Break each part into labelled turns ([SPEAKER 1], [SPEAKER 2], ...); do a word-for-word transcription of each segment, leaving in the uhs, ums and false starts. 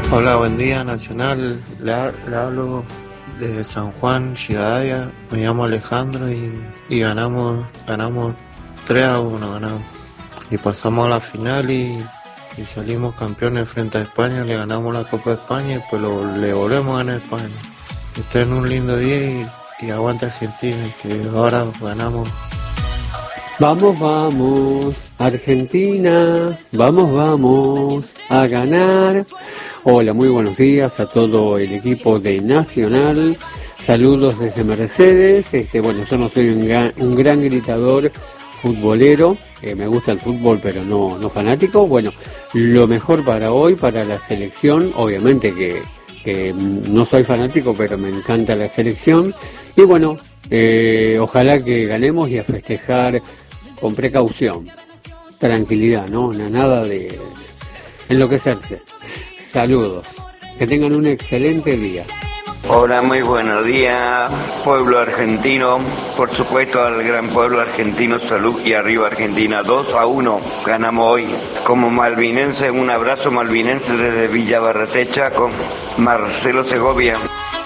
[SPEAKER 1] Hola, buen día, Nacional. Le, ha- le hablo de San Juan, Ciudadaya. Me llamo Alejandro y, y ganamos ganamos tres a uno ganamos. Y pasamos a la final y, y salimos campeones frente a España. Le ganamos la Copa de España y pues lo, le volvemos a ganar a España. Estén un lindo día y, y aguante Argentina, que ahora ganamos.
[SPEAKER 2] Vamos, vamos, Argentina, vamos, vamos, a ganar. Hola, muy buenos días a todo el equipo de Nacional. Saludos desde Mercedes. Este, bueno, yo no soy un gran, un gran gritador futbolero. Eh, me gusta el fútbol, pero no, no fanático. Bueno, lo mejor para hoy, para la selección, obviamente que, que no soy fanático, pero me encanta la selección. Y bueno, eh, ojalá que ganemos y a festejar con precaución, tranquilidad, ¿no? Nada de enloquecerse. Saludos, que tengan un excelente día.
[SPEAKER 3] Hola, muy buenos días, pueblo argentino, por supuesto al gran pueblo argentino, salud y arriba Argentina, dos a uno, ganamos hoy. Como malvinense, un abrazo malvinense desde Villa Barretecha con Marcelo Segovia.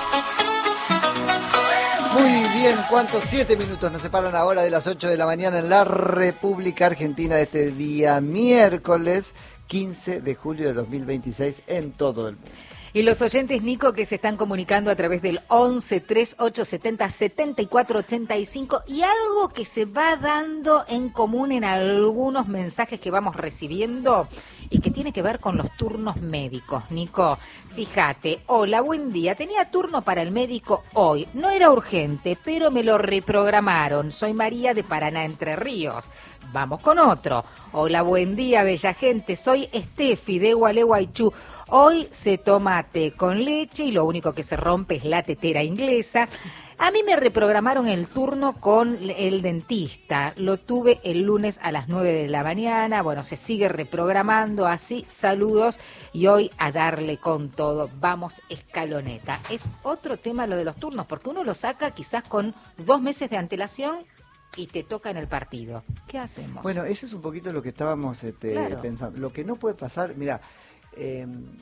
[SPEAKER 4] Muy bien, ¿cuántos? Siete minutos nos separan ahora de las ocho de la mañana en la República Argentina de este día miércoles quince de julio de dos mil veintiséis en todo el mundo.
[SPEAKER 5] Y los oyentes, Nico, que se están comunicando a través del once, treinta y ocho, setenta, setenta y cuatro, ochenta y cinco, y algo que se va dando en común en algunos mensajes que vamos recibiendo y que tiene que ver con los turnos médicos. Nico, fíjate, hola, buen día, tenía turno para el médico hoy, no era urgente, pero me lo reprogramaron. Soy María de Paraná, Entre Ríos. Vamos con otro. Hola, buen día, bella gente, soy Estefi de Gualeguaychú. Hoy se toma té con leche y lo único que se rompe es la tetera inglesa. A mí me reprogramaron el turno con el dentista. Lo tuve el lunes a las nueve de la mañana. Bueno, se sigue reprogramando así. Saludos y hoy a darle con todo. Vamos, escaloneta. Es otro tema lo de los turnos, porque uno lo saca quizás con dos meses de antelación y te toca en el partido. ¿Qué hacemos?
[SPEAKER 4] Bueno, eso es un poquito lo que estábamos este,
[SPEAKER 5] Claro.
[SPEAKER 4] pensando. Lo que no puede pasar, mira, eh,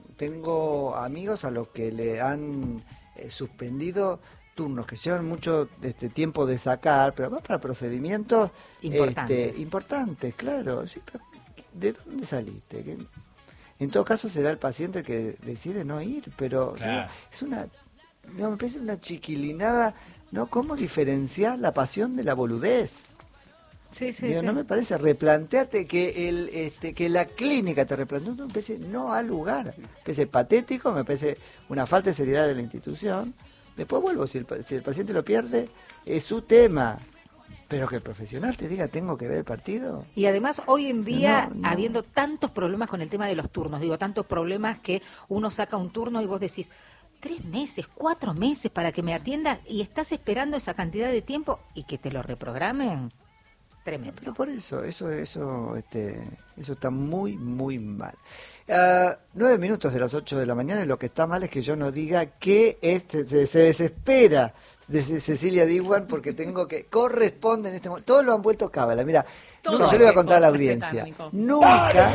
[SPEAKER 4] tengo amigos a los que le han eh, suspendido turnos que llevan mucho este, tiempo de sacar, pero más para procedimientos
[SPEAKER 5] Importantes.
[SPEAKER 4] este, importantes, claro. Sí, pero ¿de dónde saliste? ¿Qué? En todo caso será el paciente el que decide no ir, pero
[SPEAKER 6] Claro.
[SPEAKER 4] ¿no? es una, no, me parece una chiquilinada, ¿no? ¿Cómo diferenciar la pasión de la boludez?
[SPEAKER 5] Sí, sí,
[SPEAKER 4] Digo,
[SPEAKER 5] sí.
[SPEAKER 4] no me parece, replanteate que el este que la clínica te replantee, no me parece no al lugar, me parece patético, me parece una falta de seriedad de la institución. Después vuelvo, si el, pa- si el paciente lo pierde, es su tema, pero que el profesional te diga tengo que ver el partido.
[SPEAKER 5] Y además hoy en día,
[SPEAKER 4] No, no.
[SPEAKER 5] habiendo tantos problemas con el tema de los turnos, digo, tantos problemas que uno saca un turno y vos decís, tres meses, cuatro meses para que me atienda y estás esperando esa cantidad de tiempo y que te lo reprogramen. Tremendo.
[SPEAKER 4] Pero por eso, eso, eso, este, eso está muy, muy mal. Ah, nueve minutos de las ocho de la mañana y lo que está mal es que yo no diga que este, se, se desespera de Ce- Cecilia Diwan porque tengo que corresponde en este momento. Todos lo han vuelto cábala. Mira,
[SPEAKER 6] Todo
[SPEAKER 4] no, yo le voy a
[SPEAKER 6] hay
[SPEAKER 4] contar a la
[SPEAKER 6] que
[SPEAKER 4] audiencia.
[SPEAKER 6] respetar, Nico.
[SPEAKER 4] Nunca,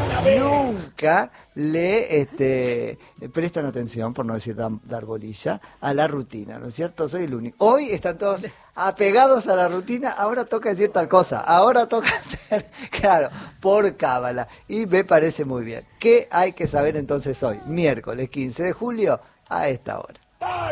[SPEAKER 4] nunca le este, prestan atención, por no decir dar, dar bolilla, a la rutina, ¿no es cierto? Soy el único. Hoy están todos apegados a la rutina, ahora toca decir tal cosa, ahora toca hacer, claro, por cábala. Y me parece muy bien. ¿Qué hay que saber entonces hoy? Miércoles quince de julio, a esta hora.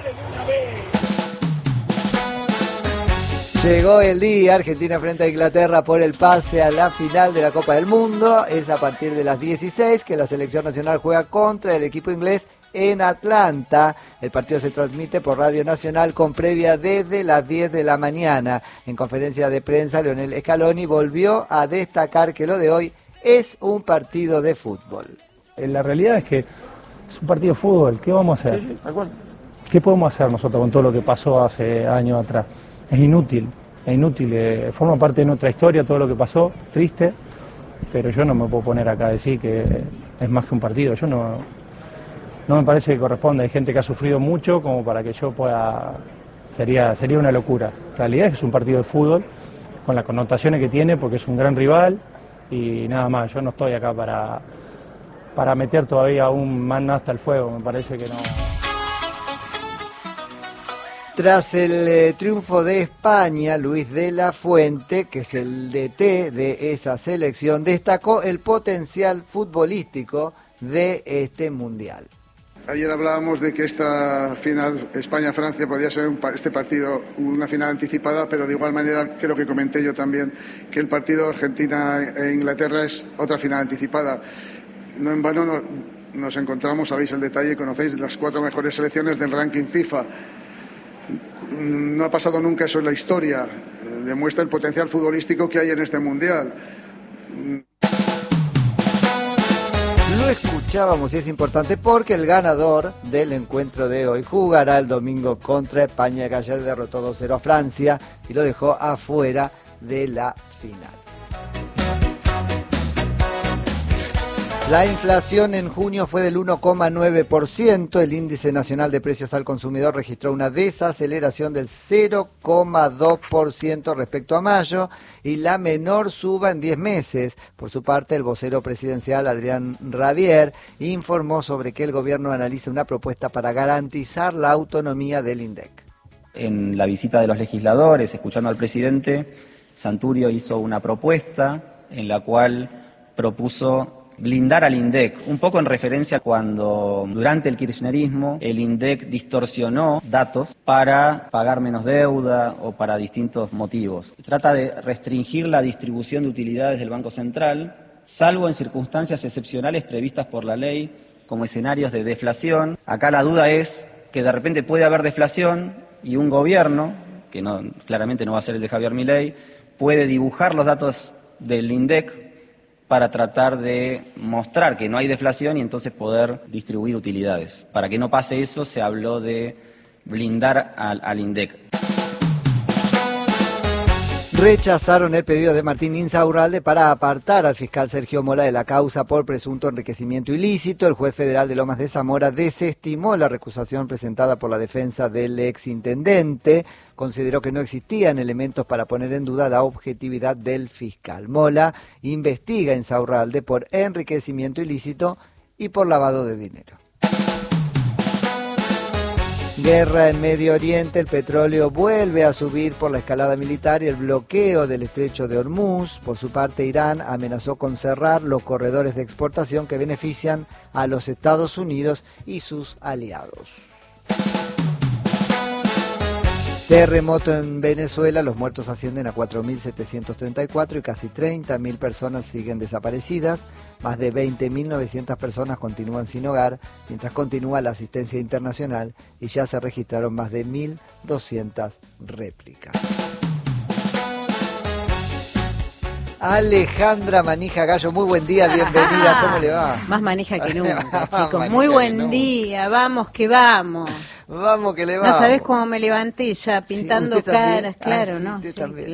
[SPEAKER 4] Llegó el día, Argentina frente a Inglaterra por el pase a la final de la Copa del Mundo. Es a partir de las dieciséis que la selección nacional juega contra el equipo inglés en Atlanta. El partido se transmite por Radio Nacional con previa desde las diez de la mañana. En conferencia de prensa, Leonel Scaloni volvió a destacar que lo de hoy es un partido de fútbol.
[SPEAKER 7] La realidad es que es un partido de fútbol. ¿Qué vamos a hacer? ¿Qué podemos hacer nosotros con todo lo que pasó hace años atrás? Es inútil, es inútil. eh, forma parte de nuestra historia todo lo que pasó, triste, pero yo no me puedo poner acá a decir que es más que un partido. Yo no, no me parece que corresponde. Hay gente que ha sufrido mucho como para que yo pueda... Sería, sería una locura. La realidad es que es un partido de fútbol con las connotaciones que tiene porque es un gran rival y nada más. Yo no estoy acá para... para meter todavía aún más hasta el fuego, me parece que no.
[SPEAKER 4] Tras el eh, triunfo de España, Luis de la Fuente, que es el D T de esa selección, destacó el potencial futbolístico de este mundial.
[SPEAKER 6] Ayer hablábamos de que esta final España-Francia podía ser un, este partido una final anticipada, pero de igual manera creo que comenté yo también que el partido Argentina-Inglaterra es otra final anticipada. No en vano no, nos encontramos, sabéis el detalle, conocéis las cuatro mejores selecciones del ranking FIFA. No ha pasado nunca eso en la historia. Demuestra el potencial futbolístico que hay en este mundial.
[SPEAKER 4] Lo escuchábamos y es importante porque el ganador del encuentro de hoy jugará el domingo contra España, que ayer derrotó dos cero a Francia y lo dejó afuera de la final. La inflación en junio fue del uno coma nueve por ciento, el índice nacional de precios al consumidor registró una desaceleración del cero coma dos por ciento respecto a mayo y la menor suba en diez meses. Por su parte, el vocero presidencial Adrián Rabier informó sobre que el gobierno analiza una propuesta para garantizar la autonomía del INDEC.
[SPEAKER 8] En la visita de los legisladores, escuchando al presidente, Santurio hizo una propuesta en la cual propuso blindar al INDEC, un poco en referencia a cuando durante el kirchnerismo el INDEC distorsionó datos para pagar menos deuda o para distintos motivos. Trata de restringir la distribución de utilidades del Banco Central, salvo en circunstancias excepcionales previstas por la ley, como escenarios de deflación. Acá la duda es que de repente puede haber deflación y un gobierno, que no, claramente no va a ser el de Javier Milei, puede dibujar los datos del INDEC para tratar de mostrar que no hay deflación y entonces poder distribuir utilidades. Para que no pase eso, se habló de blindar al, al INDEC.
[SPEAKER 4] Rechazaron el pedido de Martín Insaurralde para apartar al fiscal Sergio Mola de la causa por presunto enriquecimiento ilícito. El juez federal de Lomas de Zamora desestimó la recusación presentada por la defensa del exintendente. Consideró que no existían elementos para poner en duda la objetividad del fiscal. Mola investiga a Insaurralde por enriquecimiento ilícito y por lavado de dinero. Guerra en Medio Oriente, el petróleo vuelve a subir por la escalada militar y el bloqueo del estrecho de Hormuz. Por su parte, Irán amenazó con cerrar los corredores de exportación que benefician a los Estados Unidos y sus aliados. Terremoto en Venezuela, los muertos ascienden a cuatro mil setecientos treinta y cuatro y casi treinta mil personas siguen desaparecidas. Más de veinte mil novecientas personas continúan sin hogar, mientras continúa la asistencia internacional y ya se registraron más de mil doscientas réplicas. Alejandra Manija Gallo, muy buen día, bienvenida, ¿cómo le va?
[SPEAKER 9] Más manija que nunca, chicos, muy buen día, vamos que vamos.
[SPEAKER 4] Vamos que le va.
[SPEAKER 9] No sabés cómo me levanté ya, pintando
[SPEAKER 4] sí,
[SPEAKER 9] caras,
[SPEAKER 4] también.
[SPEAKER 9] claro,
[SPEAKER 4] ah, sí,
[SPEAKER 9] ¿no?
[SPEAKER 4] Usted
[SPEAKER 9] Sí,
[SPEAKER 4] también.